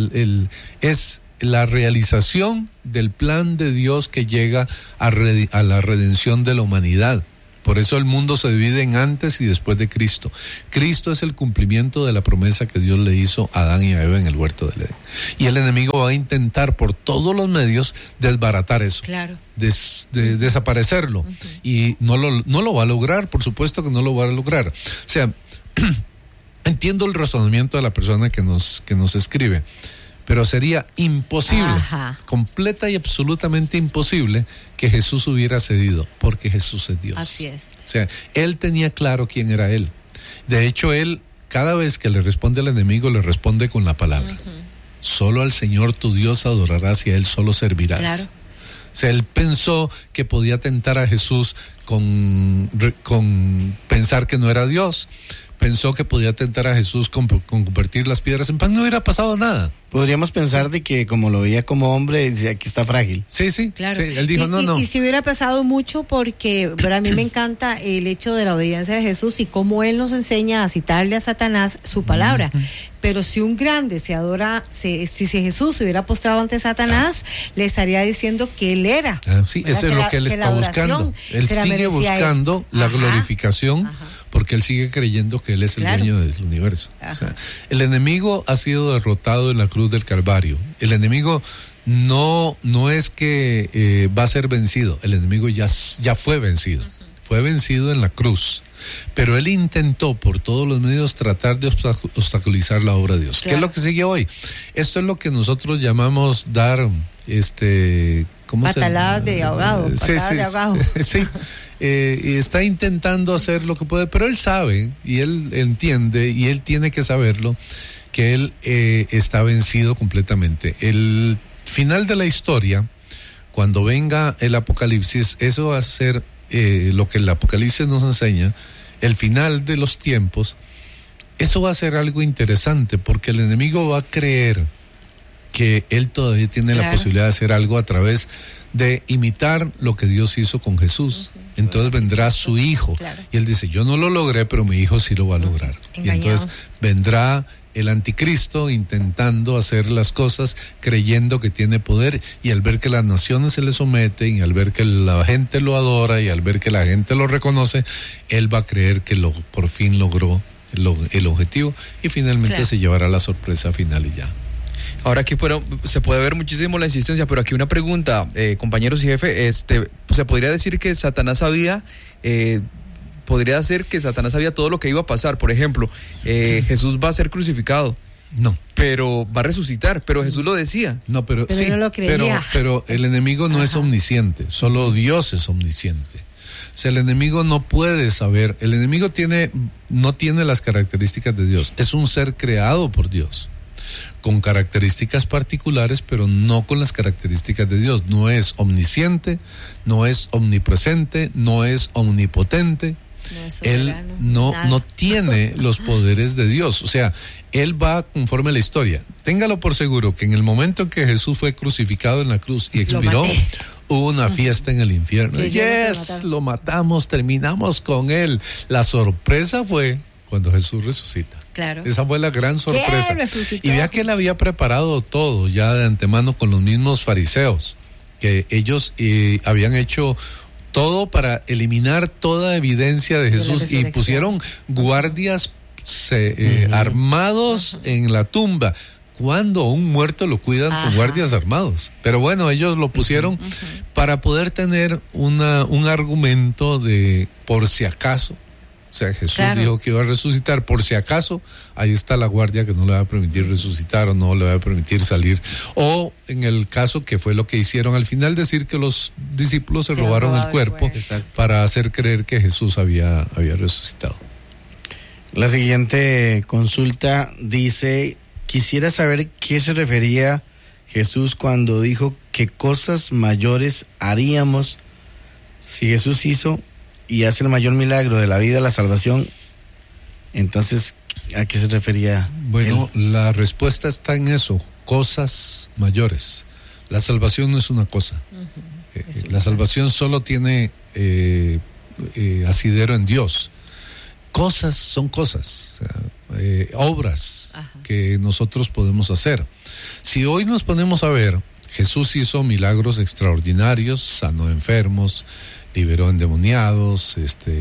es la realización del plan de Dios que llega a la redención de la humanidad. Por eso el mundo se divide en antes y después de Cristo. Cristo es el cumplimiento de la promesa que Dios le hizo a Adán y a Eva en el huerto del Edén. Y el enemigo va a intentar por todos los medios desbaratar eso. Claro. Desaparecerlo. Y no lo va a lograr, por supuesto que no lo va a lograr. O sea, entiendo el razonamiento de la persona que nos escribe. Pero sería imposible, completa y absolutamente imposible, que Jesús hubiera cedido, porque Jesús es Dios. Así es. O sea, él tenía claro quién era él. De hecho, él, cada vez que le responde al enemigo, le responde con la palabra. Solo al Señor tu Dios adorarás y a él solo servirás. Claro. O sea, él pensó que podía tentar a Jesús con pensar que no era Dios. Pensó que podía tentar a Jesús con convertir las piedras en pan. No hubiera pasado nada. Podríamos pensar de que como lo veía como hombre, decía que está frágil. Sí, claro. Sí, él dijo no. Y si hubiera pasado mucho, porque a mí me encanta el hecho de la obediencia de Jesús y cómo él nos enseña a citarle a Satanás su palabra. Pero si un grande se adora, si Jesús se hubiera postrado ante Satanás, le estaría diciendo que él era. Sí, eso es lo que él está buscando. Él sigue buscando la glorificación. Porque él sigue creyendo que él es el dueño del universo. O sea, el enemigo ha sido derrotado en la cruz del Calvario. El enemigo no es que va a ser vencido. El enemigo ya fue vencido. Fue vencido en la cruz. pero él intentó por todos los medios tratar de obstaculizar la obra de Dios. Claro. ¿Qué es lo que sigue hoy? Esto es lo que nosotros llamamos dar, ¿cómo Pataladas de ahogado, patadas de ahogado. Sí. Y está intentando hacer lo que puede, pero él sabe y él entiende y él tiene que saberlo, que él está vencido completamente. El final de la historia, cuando venga el Apocalipsis, eso va a ser lo que el Apocalipsis nos enseña, el final de los tiempos. Eso va a ser algo interesante, porque el enemigo va a creer que él todavía tiene la posibilidad de hacer algo a través de imitar lo que Dios hizo con Jesús. Entonces vendrá su hijo, y él dice, yo no lo logré, pero mi hijo sí lo va a lograr. Y entonces vendrá el anticristo intentando hacer las cosas creyendo que tiene poder, y al ver que las naciones se le someten, y al ver que la gente lo adora, y al ver que la gente lo reconoce, él va a creer que por fin logró el objetivo, y finalmente se llevará la sorpresa final y ya. Ahora aquí se puede ver muchísimo la insistencia, pero aquí una pregunta, compañeros y jefe, ¿se podría decir que Satanás sabía... podría ser que Satanás sabía todo lo que iba a pasar? Por ejemplo, Jesús va a ser crucificado. No. Pero va a resucitar, pero Jesús lo decía. No, pero sí, no lo creía. pero el enemigo no es omnisciente, solo Dios es omnisciente. O sea, el enemigo no puede saber, el enemigo no tiene las características de Dios, es un ser creado por Dios, con características particulares, pero no con las características de Dios. No es omnisciente, no es omnipresente, no es omnipotente. Él no tiene los poderes de Dios. O sea, él va conforme a la historia. Téngalo por seguro que en el momento en que Jesús fue crucificado en la cruz y expiró, hubo una fiesta en el infierno. Lo matamos, terminamos con él. La sorpresa fue cuando Jesús resucita. Claro. Esa fue la gran sorpresa. Y vea que él había preparado todo ya de antemano con los mismos fariseos, que ellos habían hecho todo para eliminar toda evidencia de Jesús, y pusieron guardias armados en la tumba. Cuando un muerto lo cuidan con guardias armados. Pero bueno, ellos lo pusieron para poder tener un argumento de por si acaso. O sea, Jesús dijo que iba a resucitar, por si acaso, ahí está la guardia que no le va a permitir resucitar o no le va a permitir salir. O en el caso que fue lo que hicieron al final, decir que los discípulos se robaron el cuerpo para hacer creer que Jesús había resucitado. La siguiente consulta dice, quisiera saber qué se refería Jesús cuando dijo que cosas mayores haríamos. Si Jesús hizo y hace el mayor milagro de la vida, la salvación, entonces, ¿a qué se refería? Bueno, la respuesta está en eso, cosas mayores. La salvación no es una cosa. La salvación solo tiene asidero en Dios. Cosas son cosas, obras que nosotros podemos hacer. Si hoy nos ponemos a ver, Jesús hizo milagros extraordinarios, sanó enfermos, liberó endemoniados,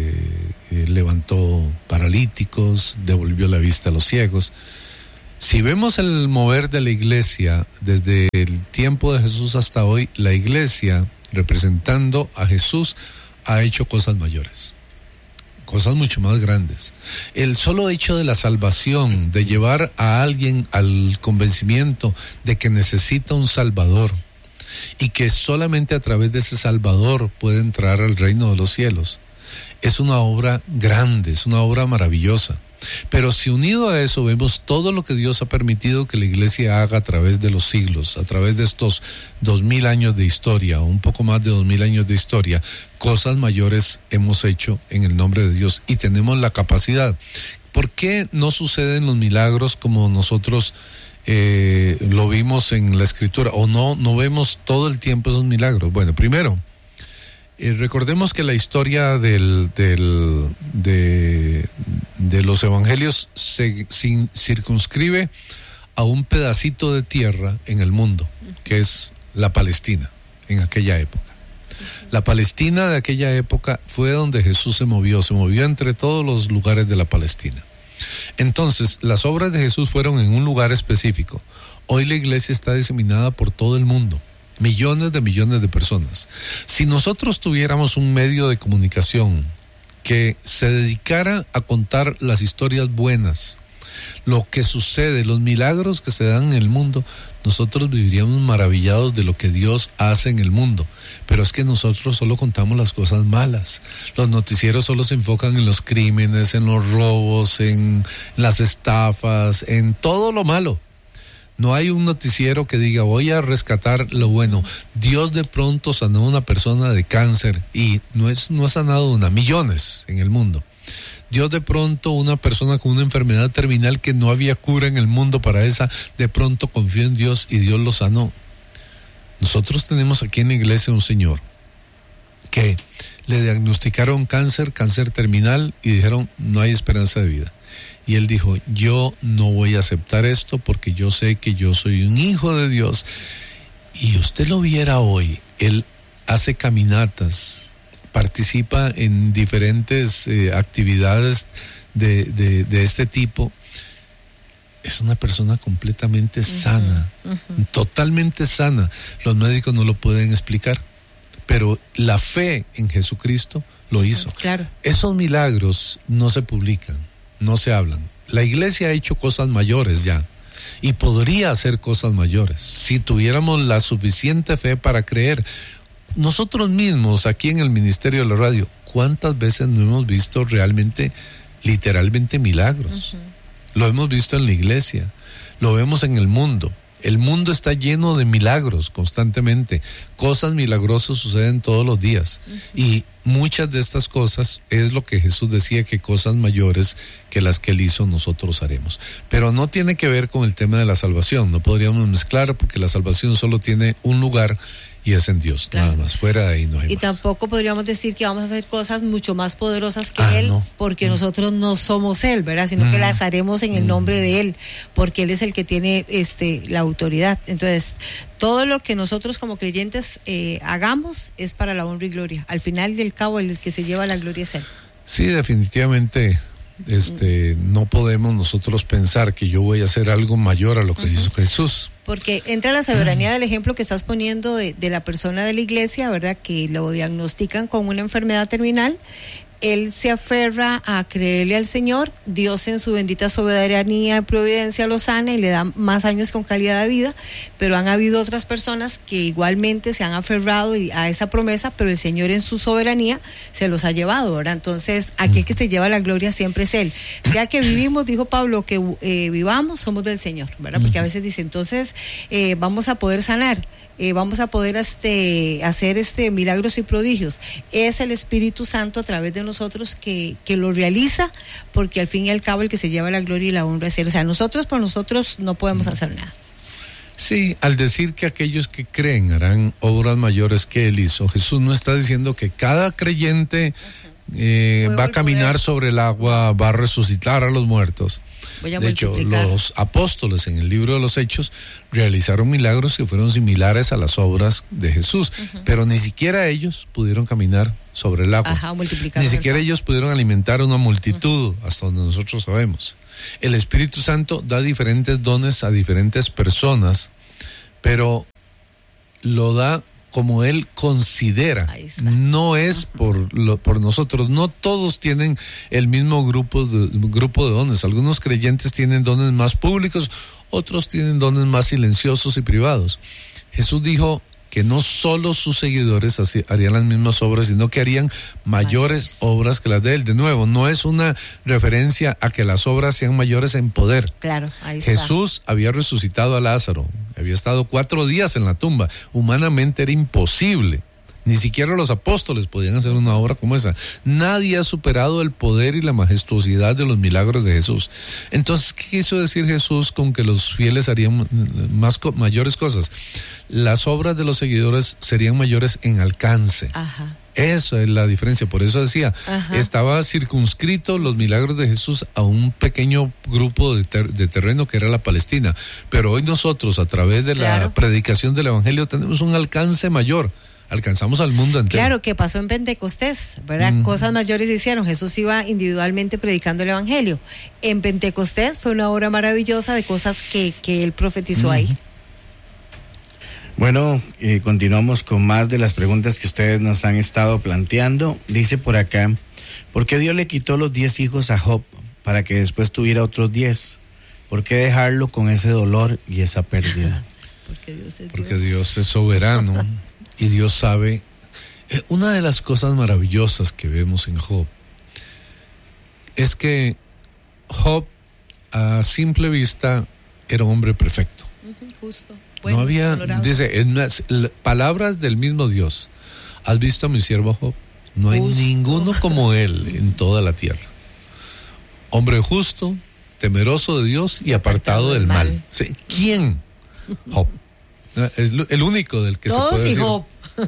levantó paralíticos, devolvió la vista a los ciegos. Si vemos el mover de la iglesia desde el tiempo de Jesús hasta hoy, la iglesia, representando a Jesús, ha hecho cosas mayores, cosas mucho más grandes. El solo hecho de la salvación, de llevar a alguien al convencimiento de que necesita un Salvador, y que solamente a través de ese Salvador puede entrar al reino de los cielos, es una obra grande, es una obra maravillosa. Pero si unido a eso vemos todo lo que Dios ha permitido que la iglesia haga a través de los siglos, a través de estos 2000 años de historia, o un poco más de 2000 años de historia, cosas mayores hemos hecho en el nombre de Dios y tenemos la capacidad. ¿Por qué no suceden los milagros como nosotros lo vimos en la Escritura, o no vemos todo el tiempo esos milagros? Bueno, primero, recordemos que la historia de los evangelios se circunscribe a un pedacito de tierra en el mundo, que es la Palestina, en aquella época. La Palestina de aquella época fue donde Jesús se movió entre todos los lugares de la Palestina. Entonces, las obras de Jesús fueron en un lugar específico. Hoy la iglesia está diseminada por todo el mundo, millones de personas. Si nosotros tuviéramos un medio de comunicación que se dedicara a contar las historias buenas, lo que sucede, los milagros que se dan en el mundo, nosotros viviríamos maravillados de lo que Dios hace en el mundo. Pero es que nosotros solo contamos las cosas malas. Los noticieros solo se enfocan en los crímenes, en los robos, en las estafas, en todo lo malo. No hay un noticiero que diga, voy a rescatar lo bueno. Dios de pronto sanó a una persona de cáncer y no ha sanado una, millones en el mundo. Dios de pronto, una persona con una enfermedad terminal que no había cura en el mundo para esa, de pronto confió en Dios y Dios lo sanó. Nosotros tenemos aquí en la iglesia un señor que le diagnosticaron cáncer terminal y dijeron, no hay esperanza de vida. Y él dijo, yo no voy a aceptar esto porque yo sé que yo soy un hijo de Dios. Y usted lo viera hoy, él hace caminatas, participa en diferentes actividades de este tipo. Es una persona completamente sana, totalmente sana. Los médicos no lo pueden explicar, pero la fe en Jesucristo lo hizo. Claro. Esos milagros no se publican, no se hablan. La iglesia ha hecho cosas mayores ya y podría hacer cosas mayores si tuviéramos la suficiente fe para creer. Nosotros mismos aquí en el Ministerio de la Radio, ¿cuántas veces no hemos visto realmente, literalmente milagros? Lo hemos visto en la iglesia, lo vemos en el mundo. El mundo está lleno de milagros constantemente. Cosas milagrosas suceden todos los días. Y muchas de estas cosas es lo que Jesús decía, que cosas mayores que las que Él hizo nosotros haremos. Pero no tiene que ver con el tema de la salvación. No podríamos mezclar porque la salvación solo tiene un lugar y es en Dios, claro. Nada más, fuera de ahí no hay y más. Tampoco podríamos decir que vamos a hacer cosas mucho más poderosas que Él, no. Porque nosotros no somos Él, ¿verdad? Sino que las haremos en el nombre de Él, porque Él es el que tiene la autoridad. Entonces, todo lo que nosotros como creyentes hagamos es para la honra y gloria. Al final del cabo, el que se lleva la gloria es Él. Sí, definitivamente. No podemos nosotros pensar que yo voy a hacer algo mayor a lo que hizo Jesús. Porque entra la soberanía del ejemplo que estás poniendo de la persona de la iglesia, ¿verdad? Que lo diagnostican con una enfermedad terminal. Él se aferra a creerle al Señor, Dios en su bendita soberanía y providencia lo sana y le da más años con calidad de vida, pero han habido otras personas que igualmente se han aferrado a esa promesa, pero el Señor en su soberanía se los ha llevado, ¿verdad? Entonces, aquel que se lleva la gloria siempre es Él. Sea que vivimos, dijo Pablo, que vivamos, somos del Señor, ¿verdad? Porque a veces dice, entonces, vamos a poder sanar. Vamos a poder hacer milagros y prodigios. Es el Espíritu Santo a través de nosotros que lo realiza, porque al fin y al cabo el que se lleva la gloria y la honra es Él. O sea, nosotros por nosotros no podemos hacer nada. Sí, al decir que aquellos que creen harán obras mayores que Él hizo, Jesús no está diciendo que cada creyente va a caminar sobre el agua, va a resucitar a los muertos. De hecho, los apóstoles en el libro de los Hechos realizaron milagros que fueron similares a las obras de Jesús, pero ni siquiera ellos pudieron caminar sobre el agua. Ni siquiera ellos pudieron alimentar a una multitud, hasta donde nosotros sabemos. El Espíritu Santo da diferentes dones a diferentes personas, pero lo da como Él considera, no es por nosotros. No todos tienen el mismo grupo de dones. Algunos creyentes tienen dones más públicos, otros tienen dones más silenciosos y privados. Jesús dijo que no solo sus seguidores harían las mismas obras, sino que harían mayores obras que las de Él. De nuevo, no es una referencia a que las obras sean mayores en poder. Claro, ahí está. Jesús había resucitado a Lázaro, había estado 4 días en la tumba. Humanamente era imposible. Ni siquiera los apóstoles podían hacer una obra como esa. Nadie ha superado el poder y la majestuosidad de los milagros de Jesús. Entonces, ¿qué quiso decir Jesús con que los fieles harían mayores cosas? Las obras de los seguidores serían mayores en alcance. Ajá. Eso es la diferencia. Por eso decía, estaba circunscrito los milagros de Jesús a un pequeño grupo de terreno que era la Palestina. Pero hoy nosotros, a través de la predicación del Evangelio, tenemos un alcance mayor. Alcanzamos al mundo entero. Claro, que pasó en Pentecostés, ¿verdad? Cosas mayores hicieron. Jesús iba individualmente predicando el Evangelio. En Pentecostés fue una obra maravillosa de cosas que Él profetizó ahí. Bueno, continuamos con más de las preguntas que ustedes nos han estado planteando. Dice por acá, ¿Por qué Dios le quitó los 10 hijos a Job para que después tuviera otros 10? ¿Por qué dejarlo con ese dolor y esa pérdida? Porque Dios es soberano y Dios sabe. Una de las cosas maravillosas que vemos en Job es que Job a simple vista era un hombre perfecto. Justo. Bueno, no había, dice, palabras del mismo Dios. ¿Has visto a mi siervo Job? No hay ninguno como él en toda la tierra. Hombre justo, temeroso de Dios y apartado del mal. ¿Quién? Job. Es el único del que todos se puede decir. Job.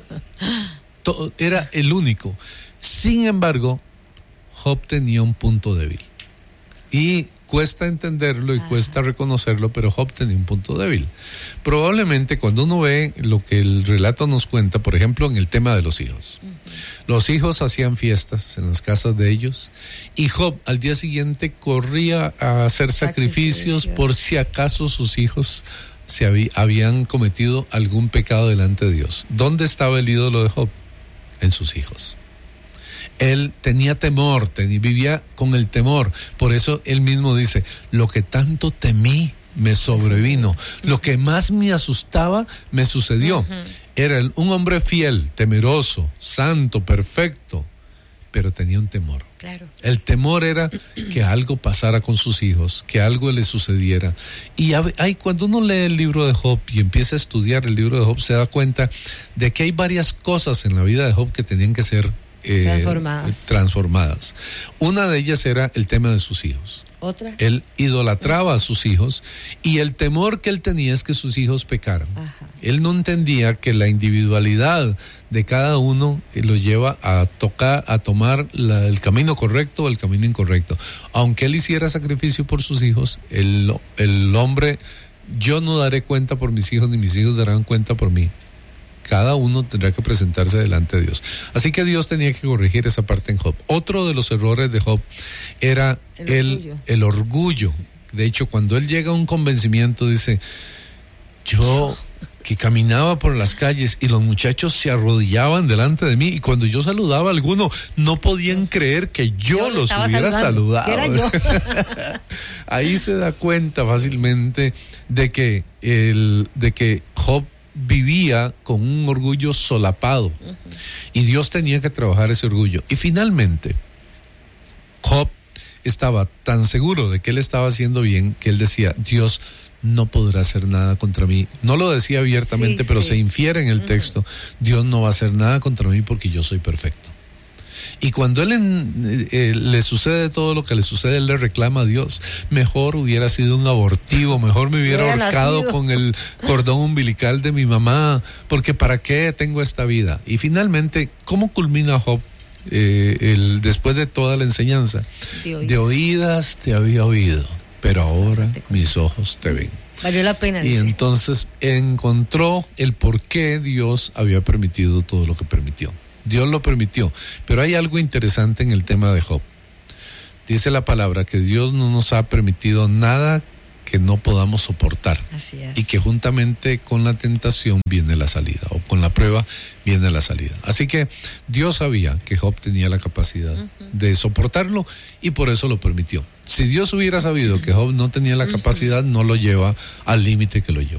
Era el único. Sin embargo, Job tenía un punto débil. Y cuesta entenderlo y cuesta reconocerlo, pero Job tenía un punto débil. Probablemente cuando uno ve lo que el relato nos cuenta, por ejemplo, en el tema de los hijos. Los hijos hacían fiestas en las casas de ellos y Job al día siguiente corría a hacer sacrificios por si acaso sus hijos habían cometido algún pecado delante de Dios. ¿Dónde estaba el ídolo de Job? En sus hijos. Él tenía temor, vivía con el temor. Por eso él mismo dice, lo que tanto temí me sobrevino. Lo que más me asustaba me sucedió. Era un hombre fiel, temeroso, santo, perfecto, pero tenía un temor. Claro. El temor era que algo pasara con sus hijos, que algo le sucediera. Y cuando uno lee el libro de Job y empieza a estudiar el libro de Job, se da cuenta de que hay varias cosas en la vida de Job que tenían que ser transformadas. Una de ellas era el tema de sus hijos. ¿Otra? Él idolatraba a sus hijos y el temor que él tenía es que sus hijos pecaran. Él no entendía que la individualidad de cada uno lo lleva a tomar el camino correcto o el camino incorrecto. Aunque él hiciera sacrificio por sus hijos, el hombre, yo no daré cuenta por mis hijos ni mis hijos darán cuenta por mí. Cada uno tendrá que presentarse delante de Dios. Así que Dios tenía que corregir esa parte en Job. Otro de los errores de Job era el orgullo. De hecho, cuando él llega a un convencimiento, dice, yo que caminaba por las calles y los muchachos se arrodillaban delante de mí y cuando yo saludaba a alguno, no podían creer que yo los hubiera saludado. Era yo. Ahí se da cuenta fácilmente de que Job vivía con un orgullo solapado y Dios tenía que trabajar ese orgullo. Y finalmente Job estaba tan seguro de que él estaba haciendo bien que él decía, Dios no podrá hacer nada contra mí. No lo decía abiertamente, pero se infiere en el texto, Dios no va a hacer nada contra mí porque yo soy perfecto. Y cuando él le sucede todo lo que le sucede, él le reclama a Dios, mejor hubiera sido un abortivo, mejor me hubiera ahorcado con el cordón umbilical de mi mamá, porque ¿para qué tengo esta vida? Y finalmente, ¿cómo culmina Job después de toda la enseñanza? De oídas te había oído, pero ahora mis ojos te ven. Valió la pena. Y entonces encontró el por qué Dios había permitido todo lo que permitió. Dios lo permitió, pero hay algo interesante en el tema de Job. Dice la palabra que Dios no nos ha permitido nada que no podamos soportar. Así es. Y que juntamente con la tentación viene la salida, o con la prueba viene la salida. Así que Dios sabía que Job tenía la capacidad de soportarlo y por eso lo permitió. Si Dios hubiera sabido que Job no tenía la capacidad, no lo lleva al límite que lo llevó.